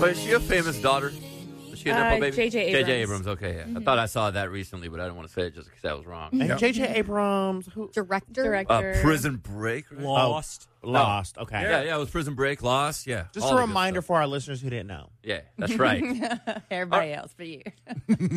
But is she a famous daughter? Is she a Nepo baby? J.J. Abrams. J.J. Abrams, okay, yeah. I thought I saw that recently, but I didn't want to say it just because I was wrong. And J.J. Abrams, who? Director. Prison Break, right? Lost. Lost. Okay. Yeah, it was Prison Break, Lost, yeah. Just all a the good reminder stuff. for our listeners who didn't know. Yeah, that's right. Everybody else but you.